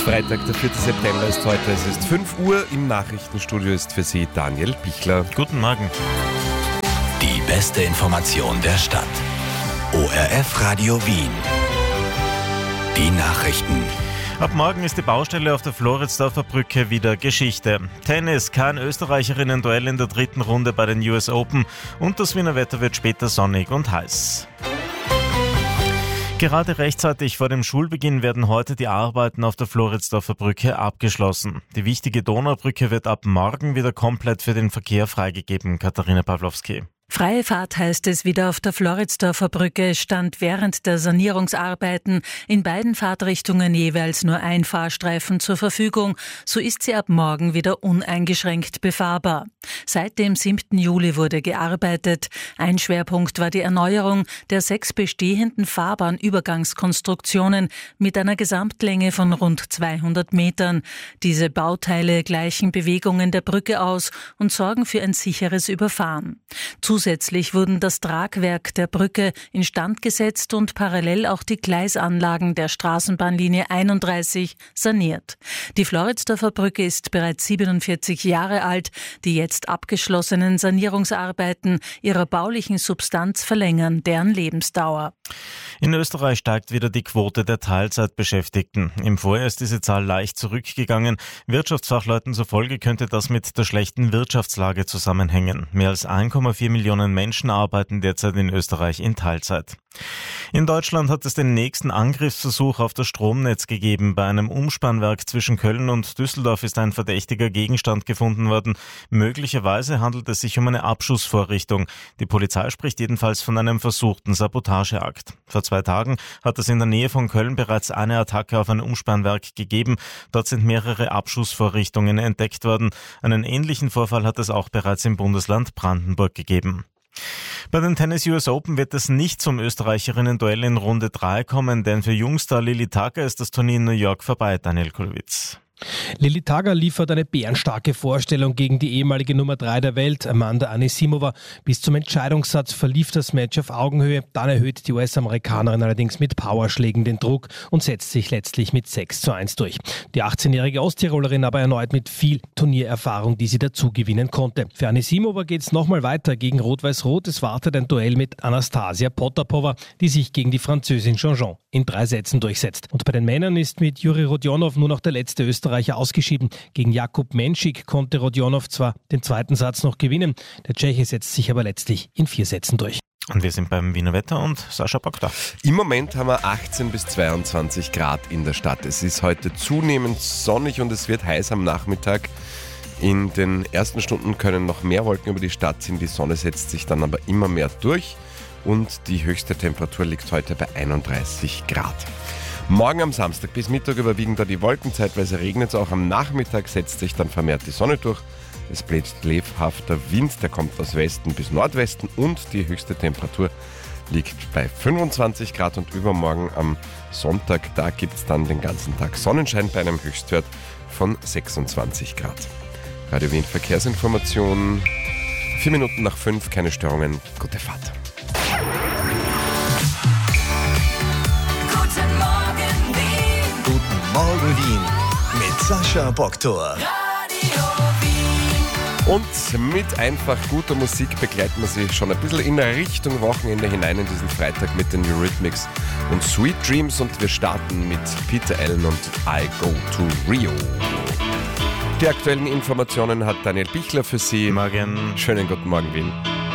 Freitag, der 4. September ist heute. Es ist 5 Uhr. Im Nachrichtenstudio ist für Sie Daniel Bichler. Guten Morgen. Die beste Information der Stadt. ORF Radio Wien. Die Nachrichten. Ab morgen ist die Baustelle auf der Floridsdorfer Brücke wieder Geschichte. Tennis, kein Österreicherinnen-Duell in der dritten Runde bei den US Open und das Wiener Wetter wird später sonnig und heiß. Gerade rechtzeitig vor dem Schulbeginn werden heute die Arbeiten auf der Floridsdorfer Brücke abgeschlossen. Die wichtige Donaubrücke wird ab morgen wieder komplett für den Verkehr freigegeben. Katharina Pawlowski. Freie Fahrt heißt es wieder auf der Floridsdorfer Brücke, stand während der Sanierungsarbeiten in beiden Fahrtrichtungen jeweils nur ein Fahrstreifen zur Verfügung. So ist sie ab morgen wieder uneingeschränkt befahrbar. Seit dem 7. Juli wurde gearbeitet. Ein Schwerpunkt war die Erneuerung der 6 bestehenden Fahrbahnübergangskonstruktionen mit einer Gesamtlänge von rund 200 Metern. Diese Bauteile gleichen Bewegungen der Brücke aus und sorgen für ein sicheres Überfahren. Zusätzlich wurden das Tragwerk der Brücke instand gesetzt und parallel auch die Gleisanlagen der Straßenbahnlinie 31 saniert. Die Floridsdorfer Brücke ist bereits 47 Jahre alt. Die jetzt abgeschlossenen Sanierungsarbeiten ihrer baulichen Substanz verlängern deren Lebensdauer. In Österreich steigt wieder die Quote der Teilzeitbeschäftigten. Im Vorjahr ist diese Zahl leicht zurückgegangen. Wirtschaftsfachleuten zufolge könnte das mit der schlechten Wirtschaftslage zusammenhängen. Mehr als 1,4 Millionen Menschen arbeiten derzeit in Österreich in Teilzeit. In Deutschland hat es den nächsten Angriffsversuch auf das Stromnetz gegeben. Bei einem Umspannwerk zwischen Köln und Düsseldorf ist ein verdächtiger Gegenstand gefunden worden. Möglicherweise handelt es sich um eine Abschussvorrichtung. Die Polizei spricht jedenfalls von einem versuchten Sabotageakt. Vor 2 Tagen hat es in der Nähe von Köln bereits eine Attacke auf ein Umspannwerk gegeben. Dort sind mehrere Abschussvorrichtungen entdeckt worden. Einen ähnlichen Vorfall hat es auch bereits im Bundesland Brandenburg gegeben. Bei den Tennis US Open wird es nicht zum Österreicherinnen-Duell in Runde 3 kommen, denn für Jungstar Lili Tagger ist das Turnier in New York vorbei, Daniel Kulowitz. Lili Tagger liefert eine bärenstarke Vorstellung gegen die ehemalige Nummer 3 der Welt, Amanda Anisimova. Bis zum Entscheidungssatz verlief das Match auf Augenhöhe. Dann erhöht die US-Amerikanerin allerdings mit Powerschlägen den Druck und setzt sich letztlich mit 6:1 durch. Die 18-jährige Osttirolerin aber erneut mit viel Turniererfahrung, die sie dazu gewinnen konnte. Für Anisimova geht's nochmal weiter gegen Rot-Weiß-Rot. Es wartet ein Duell mit Anastasia Potapova, die sich gegen die Französin Jean-Jean in 3 Sätzen durchsetzt. Und bei den Männern ist mit Juri Rodionov nur noch der letzte Österreicher ausgeschieden. Gegen Jakub Menschik konnte Rodionov zwar den 2. Satz noch gewinnen, der Tscheche setzt sich aber letztlich in 4 Sätzen durch. Und wir sind beim Wiener Wetter und Sascha Bock da. Im Moment haben wir 18 bis 22 Grad in der Stadt. Es ist heute zunehmend sonnig und es wird heiß am Nachmittag. In den ersten Stunden können noch mehr Wolken über die Stadt ziehen. Die Sonne setzt sich dann aber immer mehr durch und die höchste Temperatur liegt heute bei 31 Grad. Morgen am Samstag bis Mittag überwiegen da die Wolken, zeitweise regnet es auch. Am Nachmittag setzt sich dann vermehrt die Sonne durch. Es bläst lebhafter Wind, der kommt aus Westen bis Nordwesten und die höchste Temperatur liegt bei 25 Grad. Und übermorgen am Sonntag, da gibt es dann den ganzen Tag Sonnenschein bei einem Höchstwert von 26 Grad. Radio Wien Verkehrsinformation, 4 Minuten nach 5, keine Störungen, gute Fahrt. Morgen Wien mit Sascha Boktor. Und mit einfach guter Musik begleiten wir Sie schon ein bisschen in Richtung Wochenende hinein in diesen Freitag mit den Eurythmics und Sweet Dreams. Und wir starten mit Peter Allen und I Go to Rio. Die aktuellen Informationen hat Daniel Bichler für Sie. Morgen. Schönen guten Morgen, Wien.